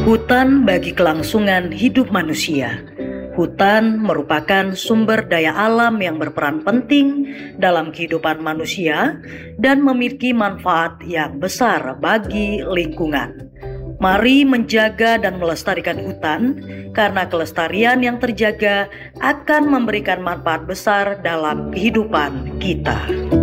Hutan bagi kelangsungan hidup manusia. Hutan merupakan sumber daya alam yang berperan penting dalam kehidupan manusia dan memiliki manfaat yang besar bagi lingkungan. Mari menjaga dan melestarikan hutan, karena kelestarian yang terjaga akan memberikan manfaat besar dalam kehidupan kita.